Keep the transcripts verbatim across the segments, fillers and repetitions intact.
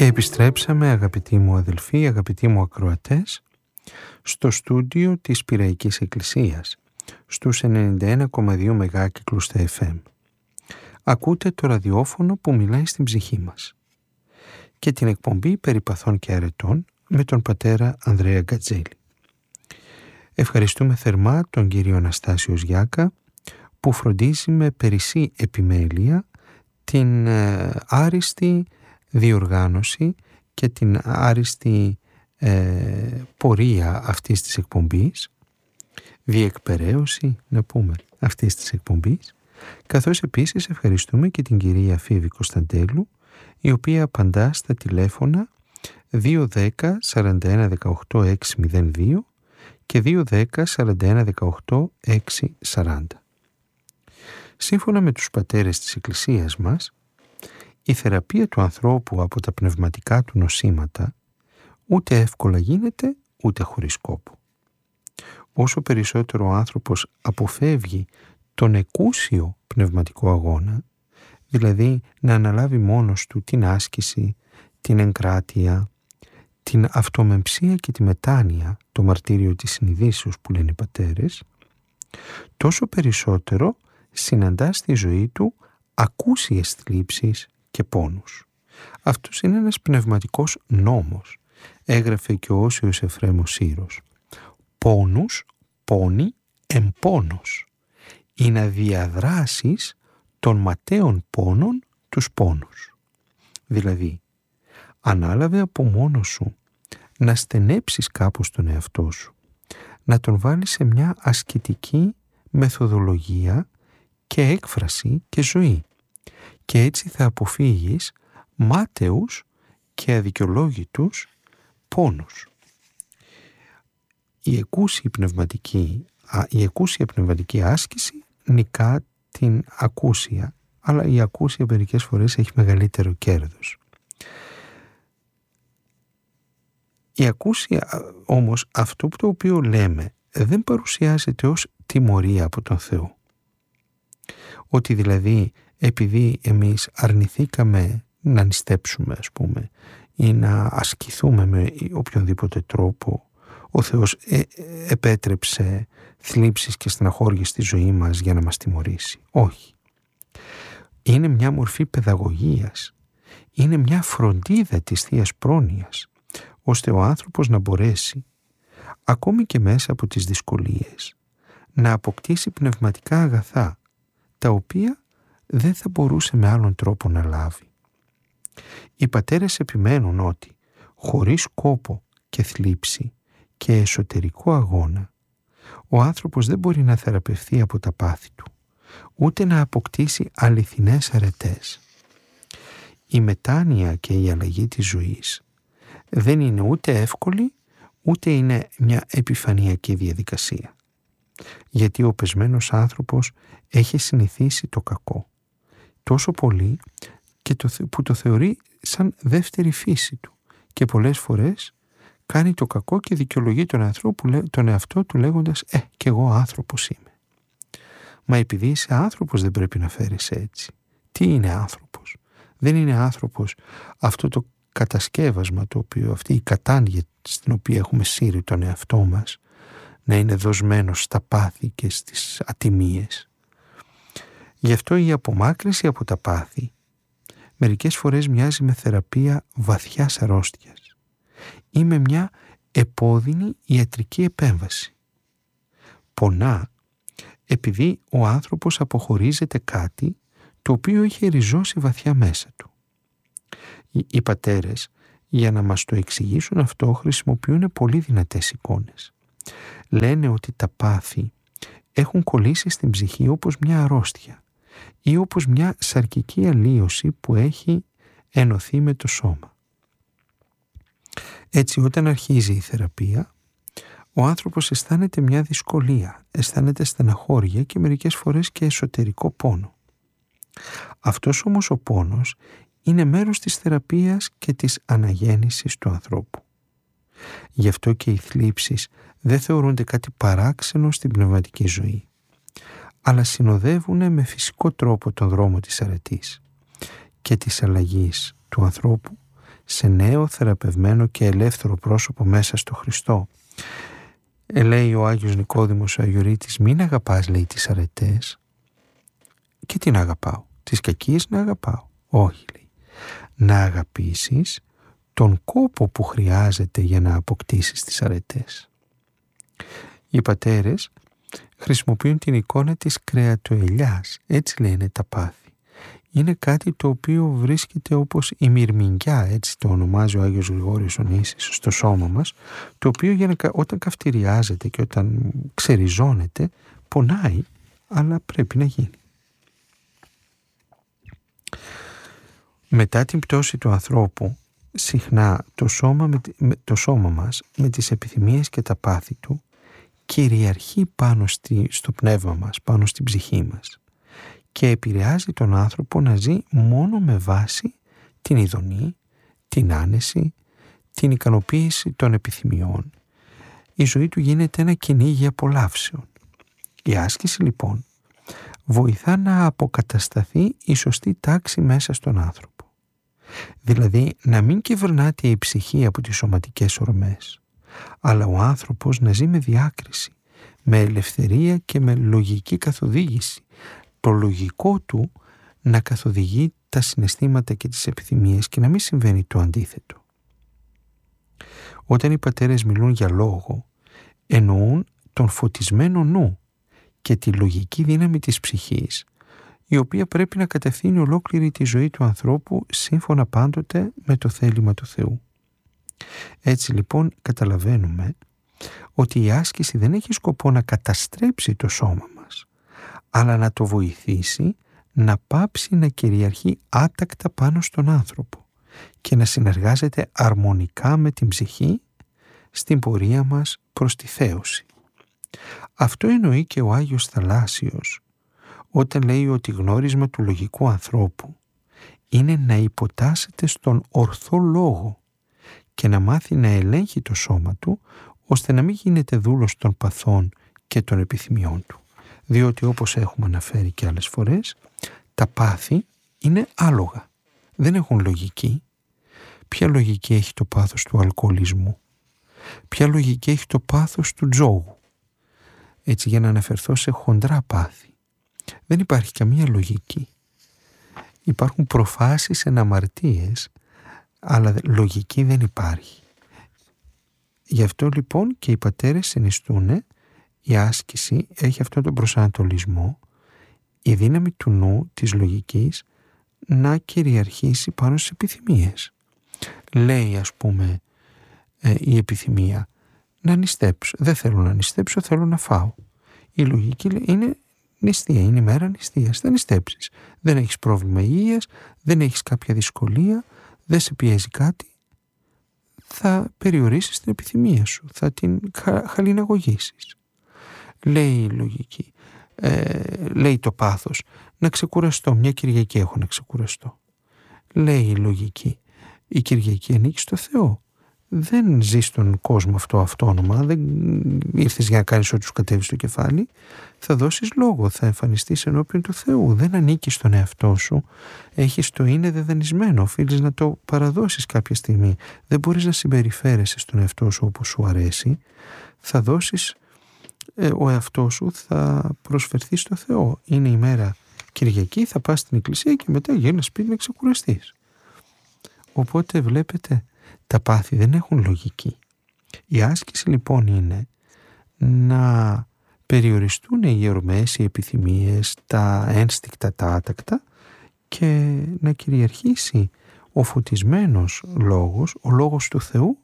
Και επιστρέψαμε, αγαπητοί μου αδελφοί, αγαπητοί μου ακροατές, στο στούντιο της Πειραϊκής Εκκλησίας, στους ενενήντα ένα κόμμα δύο μεγάκυκλους στα εφ εμ. Ακούτε το ραδιόφωνο που μιλάει στην ψυχή μας και την εκπομπή Περιπαθών και Αρετών με τον πατέρα Ανδρέα Γκατζέλη. Ευχαριστούμε θερμά τον κύριο Αναστάσιο Γιάκα που φροντίζει με περισσή επιμέλεια την ε, άριστη διοργάνωση και την άριστη ε, πορεία αυτής της εκπομπής, διεκπεραίωση να πούμε αυτής της εκπομπής, καθώς επίσης ευχαριστούμε και την κυρία Φίβη Κωνσταντέλου, η οποία απαντά στα τηλέφωνα δύο δέκα σαράντα ένα δεκαοκτώ εξακόσια δύο και δύο δέκα σαράντα ένα δεκαοκτώ εξακόσια σαράντα. Σύμφωνα με τους πατέρες της Εκκλησίας μας, η θεραπεία του ανθρώπου από τα πνευματικά του νοσήματα ούτε εύκολα γίνεται ούτε χωρίς κόπο. Όσο περισσότερο ο άνθρωπος αποφεύγει τον εκούσιο πνευματικό αγώνα, δηλαδή να αναλάβει μόνος του την άσκηση, την εγκράτεια, την αυτομεμψία και τη μετάνοια, το μαρτύριο της συνειδήσεως που λένε οι πατέρες, τόσο περισσότερο συναντά στη ζωή του ακούσιες θλίψεις και πόνους. Αυτός είναι ένας πνευματικός νόμος. Έγραφε και ο Όσιος Εφραίμος Σύρος. Πόνους, πόνοι, εμπόνος. Οι να διαδράσεις των ματαίων πόνων τους πόνους. Δηλαδή, ανάλαβε από μόνος σου να στενέψεις κάπως τον εαυτό σου, να τον βάλεις σε μια ασκητική μεθοδολογία και έκφραση και ζωή. Και έτσι θα αποφύγεις μάταιους και αδικαιολόγητους πόνους. Η εκούσια πνευματική, η εκούσια πνευματική άσκηση νικά την ακούσια, αλλά η ακούσια μερικές φορές έχει μεγαλύτερο κέρδος. Η ακούσια όμως, αυτό το οποίο λέμε, δεν παρουσιάζεται ως τιμωρία από τον Θεό. Ότι δηλαδή επειδή εμείς αρνηθήκαμε να νηστέψουμε, ας πούμε, ή να ασκηθούμε με οποιονδήποτε τρόπο, ο Θεός ε, ε, επέτρεψε θλίψεις και στεναχώριες στη ζωή μας για να μας τιμωρήσει. Όχι. Είναι μια μορφή παιδαγωγίας. Είναι μια φροντίδα της Θείας Πρόνοιας, ώστε ο άνθρωπος να μπορέσει, ακόμη και μέσα από τις δυσκολίες, να αποκτήσει πνευματικά αγαθά, τα οποία δεν θα μπορούσε με άλλον τρόπο να λάβει. Οι πατέρες επιμένουν ότι χωρίς κόπο και θλίψη και εσωτερικό αγώνα, ο άνθρωπος δεν μπορεί να θεραπευθεί από τα πάθη του, ούτε να αποκτήσει αληθινές αρετές. Η μετάνοια και η αλλαγή της ζωής δεν είναι ούτε εύκολη, ούτε είναι μια επιφανειακή διαδικασία. Γιατί ο πεσμένος άνθρωπος έχει συνηθίσει το κακό τόσο πολύ και το, που το θεωρεί σαν δεύτερη φύση του και πολλές φορές κάνει το κακό και δικαιολογεί τον, ανθρώπου, τον εαυτό του λέγοντας «Ε, κι εγώ άνθρωπος είμαι». Μα επειδή είσαι άνθρωπος δεν πρέπει να φέρεις έτσι. Τι είναι άνθρωπος? Δεν είναι άνθρωπος αυτό το κατασκεύασμα το οποίο, αυτή η κατάνοια στην οποία έχουμε σύρει τον εαυτό μας, να είναι δοσμένος στα πάθη και στις ατιμίες. Γι' αυτό η απομάκρυνση από τα πάθη μερικές φορές μοιάζει με θεραπεία βαθιάς αρρώστιας ή με μια επώδυνη ιατρική επέμβαση. Πονά επειδή ο άνθρωπος αποχωρίζεται κάτι το οποίο είχε ριζώσει βαθιά μέσα του. Οι πατέρες, για να μας το εξηγήσουν αυτό, χρησιμοποιούν πολύ δυνατές εικόνες. Λένε ότι τα πάθη έχουν κολλήσει στην ψυχή όπως μια αρρώστια ή όπως μια σαρκική αλλίωση που έχει ενωθεί με το σώμα. Έτσι, όταν αρχίζει η θεραπεία, ο άνθρωπος αισθάνεται μια δυσκολία, αισθάνεται στεναχώρια και μερικές φορές και εσωτερικό πόνο. Αυτός όμως ο πόνος είναι μέρος της θεραπείας και της αναγέννησης του ανθρώπου. Γι' αυτό και οι θλίψεις δεν θεωρούνται κάτι παράξενο στην πνευματική ζωή, αλλά συνοδεύουν με φυσικό τρόπο τον δρόμο της αρετής και της αλλαγής του ανθρώπου σε νέο, θεραπευμένο και ελεύθερο πρόσωπο μέσα στο Χριστό. Ε, λέει ο Άγιος Νικόδημος ο Αγιορείτης, μην αγαπάς, λέει, τις αρετές. Και τι να αγαπάω? Τις κακίες να αγαπάω? Όχι, λέει. Να αγαπήσεις τον κόπο που χρειάζεται για να αποκτήσεις τις αρετές. Οι πατέρες χρησιμοποιούν την εικόνα της κρεατοελιάς, έτσι λένε τα πάθη. Είναι κάτι το οποίο βρίσκεται όπως η μυρμηγκιά, έτσι το ονομάζει ο Άγιος Γρηγόριος ο Νήσης, στο σώμα μας, το οποίο για να, όταν καυτηριάζεται και όταν ξεριζώνεται, πονάει, αλλά πρέπει να γίνει. Μετά την πτώση του ανθρώπου, συχνά το σώμα, με, με, το σώμα μας με τις επιθυμίες και τα πάθη του κυριαρχεί πάνω στη, στο πνεύμα μας, πάνω στην ψυχή μας και επηρεάζει τον άνθρωπο να ζει μόνο με βάση την ειδονή, την άνεση, την ικανοποίηση των επιθυμιών. Η ζωή του γίνεται ένα κυνήγι απολαύσεων. Η άσκηση λοιπόν βοηθά να αποκατασταθεί η σωστή τάξη μέσα στον άνθρωπο. Δηλαδή να μην κυβερνάται η ψυχή από τις σωματικές ορμές, αλλά ο άνθρωπος να ζει με διάκριση, με ελευθερία και με λογική καθοδήγηση. Το λογικό του να καθοδηγεί τα συναισθήματα και τις επιθυμίες και να μην συμβαίνει το αντίθετο. Όταν οι πατέρες μιλούν για λόγο, εννοούν τον φωτισμένο νου και τη λογική δύναμη της ψυχής, η οποία πρέπει να κατευθύνει ολόκληρη τη ζωή του ανθρώπου σύμφωνα πάντοτε με το θέλημα του Θεού. Έτσι λοιπόν καταλαβαίνουμε ότι η άσκηση δεν έχει σκοπό να καταστρέψει το σώμα μας, αλλά να το βοηθήσει να πάψει να κυριαρχεί άτακτα πάνω στον άνθρωπο και να συνεργάζεται αρμονικά με την ψυχή στην πορεία μας προς τη θέωση. Αυτό εννοεί και ο Άγιος Θαλάσσιος όταν λέει ότι γνώρισμα του λογικού ανθρώπου είναι να υποτάσσεται στον ορθό λόγο και να μάθει να ελέγχει το σώμα του ώστε να μην γίνεται δούλος των παθών και των επιθυμιών του. Διότι όπως έχουμε αναφέρει και άλλες φορές, τα πάθη είναι άλογα, δεν έχουν λογική. Ποια λογική έχει το πάθος του αλκοολισμού? Ποια λογική έχει το πάθος του τζόγου? Έτσι, για να αναφερθώ σε χοντρά πάθη, δεν υπάρχει καμία λογική. Υπάρχουν προφάσεις εν αμαρτίες, αλλά λογική δεν υπάρχει. Γι' αυτό λοιπόν και οι πατέρες συνιστούν, η άσκηση έχει αυτόν τον προσανατολισμό, η δύναμη του νου, της λογικής, να κυριαρχήσει πάνω στις επιθυμίες. Λέει ας πούμε ε, η επιθυμία να νηστέψω. Δεν θέλω να νηστέψω, θέλω να φάω. Η λογική λέει, είναι νηστεία, είναι η μέρα νηστείας. Δεν νηστέψεις. Δεν έχεις πρόβλημα υγείας, δεν έχεις κάποια δυσκολία, δεν σε πιέζει κάτι. Θα περιορίσεις την επιθυμία σου, θα την χα, χαλιναγωγήσεις. Λέει η λογική, ε, λέει το πάθος, να ξεκουραστώ, μια Κυριακή έχω να ξεκουραστώ. Λέει η λογική, η Κυριακή ανήκει στο Θεό. Δεν ζεις στον κόσμο αυτό αυτόνομα, δεν ήρθες για να κάνεις ό,τι σου κατέβει στο κεφάλι, θα δώσεις λόγο, θα εμφανιστείς ενώπιον του Θεού. Δεν ανήκεις στον εαυτό σου, έχεις το είναι δεδανισμένο, οφείλεις να το παραδώσεις κάποια στιγμή. Δεν μπορείς να συμπεριφέρεσαι στον εαυτό σου όπως σου αρέσει, θα δώσεις, ε, ο εαυτός σου θα προσφερθεί στο Θεό. Είναι η μέρα Κυριακή, θα πας στην εκκλησία και μετά γύρνα σπίτι να ξεκουραστείς. Οπότε βλέπετε, τα πάθη δεν έχουν λογική. Η άσκηση λοιπόν είναι να περιοριστούν οι ορμές, οι επιθυμίες, τα ένστικτα, τα άτακτα και να κυριαρχήσει ο φωτισμένος λόγος, ο λόγος του Θεού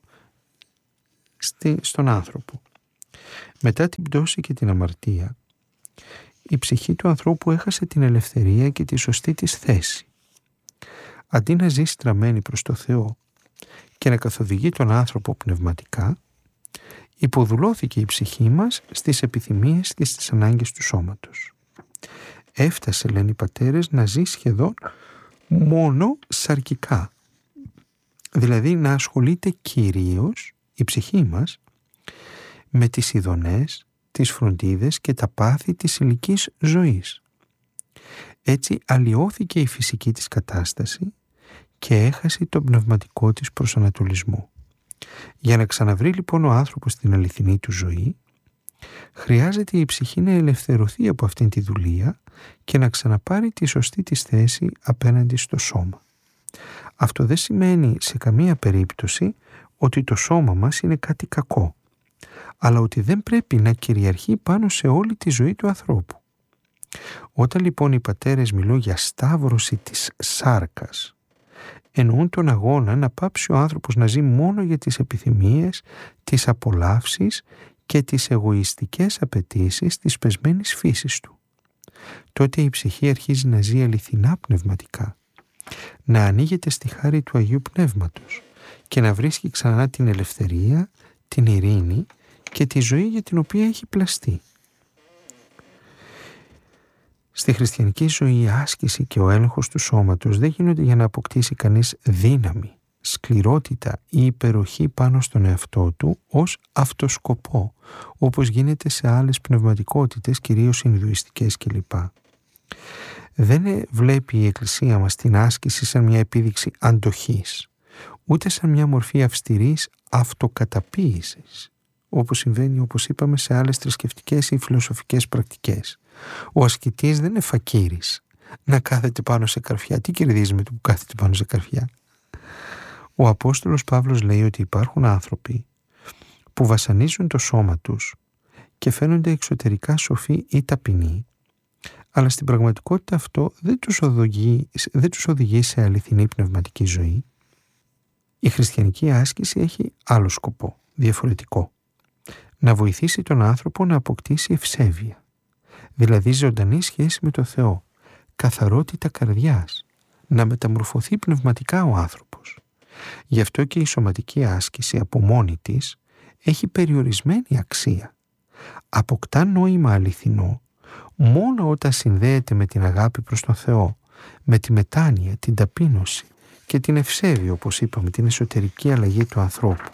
στον άνθρωπο. Μετά την πτώση και την αμαρτία, η ψυχή του ανθρώπου έχασε την ελευθερία και τη σωστή της θέση. Αντί να ζει στραμμένη προς το Θεό και να καθοδηγεί τον άνθρωπο πνευματικά, υποδουλώθηκε η ψυχή μας στις επιθυμίες και στις ανάγκες του σώματος. Έφτασε, λένε οι πατέρες, να ζει σχεδόν μόνο σαρκικά. Δηλαδή να ασχολείται κυρίως η ψυχή μας με τις ειδονές, τις φροντίδες και τα πάθη της ηλικής ζωής. Έτσι αλλοιώθηκε η φυσική της κατάσταση και έχασε τον πνευματικό της προσανατολισμό. Για να ξαναβρει λοιπόν ο άνθρωπος την αληθινή του ζωή, χρειάζεται η ψυχή να ελευθερωθεί από αυτήν τη δουλεία και να ξαναπάρει τη σωστή της θέση απέναντι στο σώμα. Αυτό δεν σημαίνει σε καμία περίπτωση ότι το σώμα μας είναι κάτι κακό, αλλά ότι δεν πρέπει να κυριαρχεί πάνω σε όλη τη ζωή του ανθρώπου. Όταν λοιπόν οι πατέρες μιλούν για σταύρωση της σάρκας, εννοούν τον αγώνα να πάψει ο άνθρωπος να ζει μόνο για τις επιθυμίες, τις απολαύσεις και τις εγωιστικές απαιτήσεις της πεσμένης φύσης του. Τότε η ψυχή αρχίζει να ζει αληθινά πνευματικά, να ανοίγεται στη χάρη του Αγίου Πνεύματος και να βρίσκει ξανά την ελευθερία, την ειρήνη και τη ζωή για την οποία έχει πλαστεί. Στη χριστιανική ζωή η άσκηση και ο έλεγχος του σώματος δεν γίνονται για να αποκτήσει κανείς δύναμη, σκληρότητα ή υπεροχή πάνω στον εαυτό του ως αυτοσκοπό, όπως γίνεται σε άλλες πνευματικότητες, κυρίως ινδουιστικές κλπ. Δεν βλέπει η Εκκλησία μας την άσκηση σαν μια επίδειξη αντοχής, ούτε σαν μια μορφή αυστηρής αυτοκαταποίησης, όπως συμβαίνει, όπως είπαμε, σε άλλες θρησκευτικές ή φιλοσοφικές πρακτικές. Ο ασκητής δεν είναι φακίρης να κάθεται πάνω σε καρφιά. Τι κερδίζει με το που κάθεται πάνω σε καρφιά? Ο Απόστολος Παύλος λέει ότι υπάρχουν άνθρωποι που βασανίζουν το σώμα τους και φαίνονται εξωτερικά σοφοί ή ταπεινοί, αλλά στην πραγματικότητα αυτό δεν τους οδηγεί, δεν τους οδηγεί σε αληθινή πνευματική ζωή. Η χριστιανική άσκηση έχει άλλο σκοπό, διαφορετικό. Να βοηθήσει τον άνθρωπο να αποκτήσει ευσέβεια, δηλαδή ζωντανή σχέση με το Θεό, καθαρότητα καρδιάς, να μεταμορφωθεί πνευματικά ο άνθρωπος. Γι' αυτό και η σωματική άσκηση από μόνη της έχει περιορισμένη αξία. Αποκτά νόημα αληθινό μόνο όταν συνδέεται με την αγάπη προς τον Θεό, με τη μετάνοια, την ταπείνωση και την ευσέβεια, όπως είπαμε, την εσωτερική αλλαγή του ανθρώπου.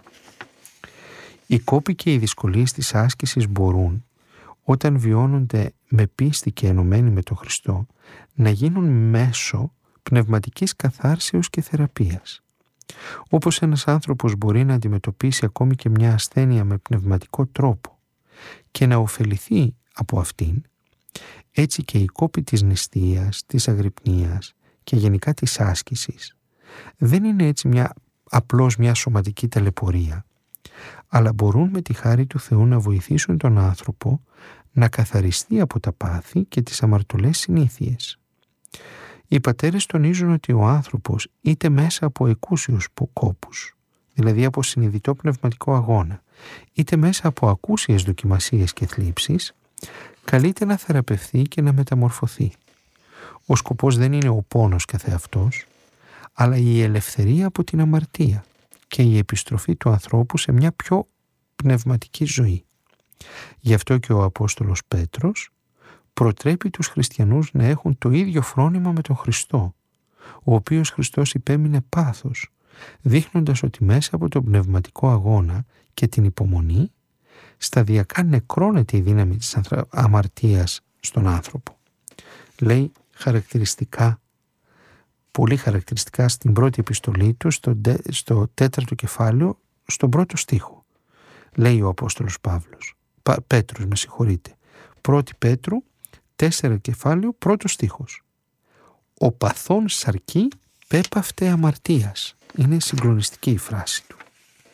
Οι κόποι και οι δυσκολίες της άσκησης μπορούν, όταν βιώνονται με πίστη και ενωμένοι με τον Χριστό, να γίνουν μέσο πνευματικής καθάρσεως και θεραπείας. Όπως ένας άνθρωπος μπορεί να αντιμετωπίσει ακόμη και μια ασθένεια με πνευματικό τρόπο και να ωφεληθεί από αυτήν, έτσι και οι κόποι της νηστείας, της αγρυπνίας και γενικά της άσκησης δεν είναι έτσι μια, απλώς μια σωματική ταλαιπωρία, αλλά μπορούν με τη χάρη του Θεού να βοηθήσουν τον άνθρωπο να καθαριστεί από τα πάθη και τις αμαρτωλές συνήθειες. Οι πατέρες τονίζουν ότι ο άνθρωπος είτε μέσα από εκούσιους κόπους, δηλαδή από συνειδητό πνευματικό αγώνα, είτε μέσα από ακούσιες δοκιμασίες και θλίψεις, καλείται να θεραπευθεί και να μεταμορφωθεί. Ο σκοπός δεν είναι ο πόνος καθεαυτός, αλλά η ελευθερία από την αμαρτία και η επιστροφή του ανθρώπου σε μια πιο πνευματική ζωή. Γι' αυτό και ο Απόστολος Πέτρος προτρέπει τους χριστιανούς να έχουν το ίδιο φρόνημα με τον Χριστό, ο οποίος Χριστός υπέμεινε πάθος, δείχνοντας ότι μέσα από τον πνευματικό αγώνα και την υπομονή σταδιακά νεκρώνεται η δύναμη της αμαρτίας στον άνθρωπο. Λέει χαρακτηριστικά, πολύ χαρακτηριστικά στην πρώτη επιστολή του, στο, στο τέταρτο κεφάλαιο, στον πρώτο στίχο. Λέει ο Απόστολος Παύλος, Πα, Πέτρος, με συγχωρείτε, πρώτη Πέτρου, τέσσερα κεφάλαιο, πρώτο στίχος. Ο παθών σαρκή πέπαυτε αμαρτίας. Είναι συγκλονιστική η φράση του.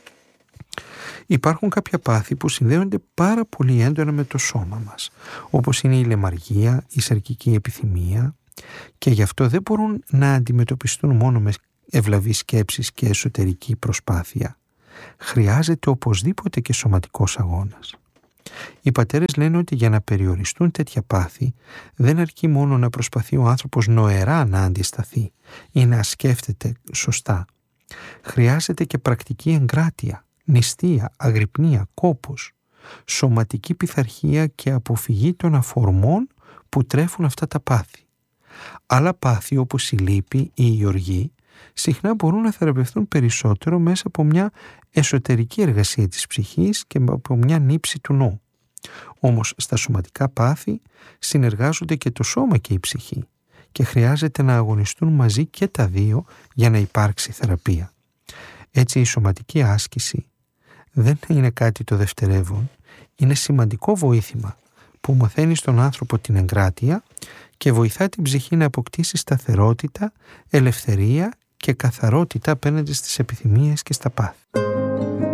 Υπάρχουν κάποια πάθη που συνδέονται πάρα πολύ έντονα με το σώμα μας, όπως είναι η λαιμαργία, η σαρκική επιθυμία, και γι' αυτό δεν μπορούν να αντιμετωπιστούν μόνο με ευλαβείς σκέψεις και εσωτερική προσπάθεια. Χρειάζεται οπωσδήποτε και σωματικός αγώνας. Οι πατέρες λένε ότι για να περιοριστούν τέτοια πάθη δεν αρκεί μόνο να προσπαθεί ο άνθρωπος νοερά να αντισταθεί ή να σκέφτεται σωστά. Χρειάζεται και πρακτική εγκράτεια, νηστεία, αγρυπνία, κόπος, σωματική πειθαρχία και αποφυγή των αφορμών που τρέφουν αυτά τα πάθη. Άλλα πάθη όπως η λύπη ή η οργή συχνά μπορούν να θεραπευθούν περισσότερο μέσα από μια εσωτερική εργασία της ψυχής και από μια νύψη του νου. Όμως στα σωματικά πάθη συνεργάζονται και το σώμα και η ψυχή και χρειάζεται να αγωνιστούν μαζί και τα δύο για να υπάρξει θεραπεία. Έτσι η σωματική άσκηση δεν είναι κάτι το δευτερεύον, είναι σημαντικό βοήθημα που μαθαίνει στον άνθρωπο την εγκράτεια και βοηθά την ψυχή να αποκτήσει σταθερότητα, ελευθερία και καθαρότητα απέναντι στις επιθυμίες και στα πάθη.